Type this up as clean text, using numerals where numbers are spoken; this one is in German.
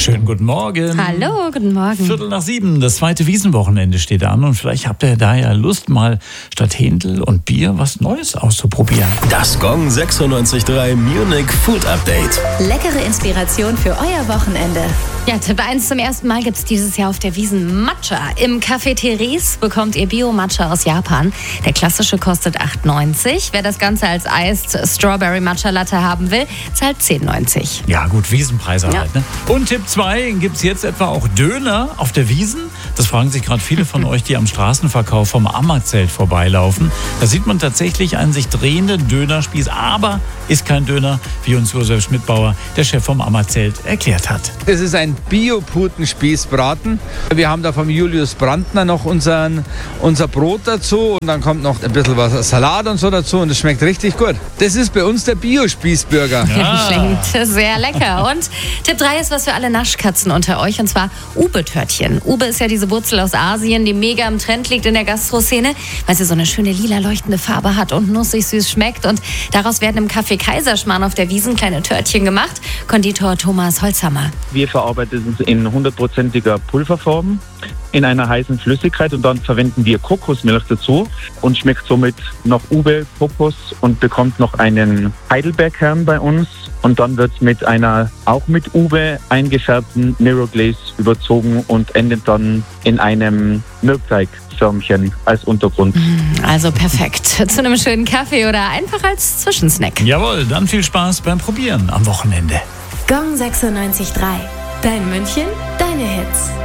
Schönen guten Morgen. Hallo, guten Morgen. 6:45, das zweite Wiesenwochenende steht an und vielleicht habt ihr da ja Lust, mal statt Händel und Bier was Neues auszuprobieren. Das Gong 96.3 Munich Food Update. Leckere Inspiration für euer Wochenende. Ja, Tipp 1, zum ersten Mal gibt es dieses Jahr auf der Wiesn Matcha. Im Café Therese bekommt ihr Bio-Matcha aus Japan. Der klassische kostet 8,90. Wer das Ganze als Iced Strawberry Matcha Latte haben will, zahlt 10,90. Ja gut, Wiesenpreise Ja. halt. Ne? Und Tipp 2, gibt es jetzt etwa auch Döner auf der Wiesn? Das fragen sich gerade viele von euch, die am Straßenverkauf vom Ammerzelt vorbeilaufen. Da sieht man tatsächlich einen sich drehenden Dönerspieß, aber ist kein Döner, wie uns Josef Schmidbauer, der Chef vom Ammerzelt, erklärt hat. Es ist ein Bio-Putenspießbraten. Wir haben da vom Julius Brandner noch unser Brot dazu und dann kommt noch ein bisschen was Salat und so dazu und es schmeckt richtig gut. Das ist bei uns der Bio-Spießburger. Klingt sehr lecker. Und Tipp 3 ist was für alle Naschkatzen unter euch, und zwar Ube-Törtchen. Ube ist ja diese Wurzel aus Asien, die mega im Trend liegt in der Gastroszene, weil sie so eine schöne lila leuchtende Farbe hat und nussig süß schmeckt. Und daraus werden im Café Kaiserschmarrn auf der Wiesn kleine Törtchen gemacht. Konditor Thomas Holzhammer. Wir verarbeiten es in 100%iger Pulverform in einer heißen Flüssigkeit und dann verwenden wir Kokosmilch dazu und schmeckt somit nach Ube, Kokos und bekommt noch einen Heidelbeerkern bei uns. Und dann wird es mit einer auch mit Ube eingefärbten Mirror Glaze überzogen und endet dann in einem Mürbteigförmchen als Untergrund. Also perfekt. Zu einem schönen Kaffee oder einfach als Zwischensnack. Jawohl, dann viel Spaß beim Probieren am Wochenende. Gong 96.3. Dein München, deine Hits.